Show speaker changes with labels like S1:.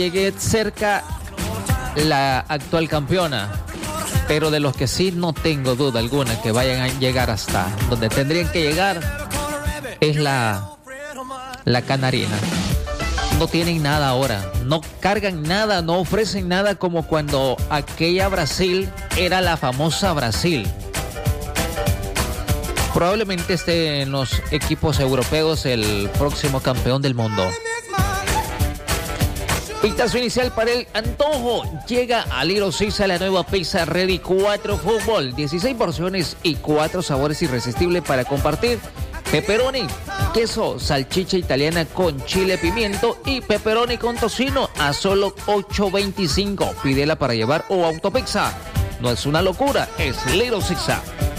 S1: llegue cerca la actual campeona, pero de los que sí no tengo duda alguna que vayan a llegar hasta donde tendrían que llegar es la canarina. No tienen nada ahora, no cargan nada, no ofrecen nada como cuando aquella Brasil era la famosa Brasil. Probablemente esté en los equipos europeos el próximo campeón del mundo. Pitazo inicial para el antojo. Llega a Little Caesar la nueva pizza Ready 4 Fútbol. 16 porciones y 4 sabores irresistibles para compartir. Pepperoni, queso, salchicha italiana con chile, pimiento y pepperoni con tocino a solo $8.25. Pídela para llevar o autopizza. No es una locura, es Little Caesar.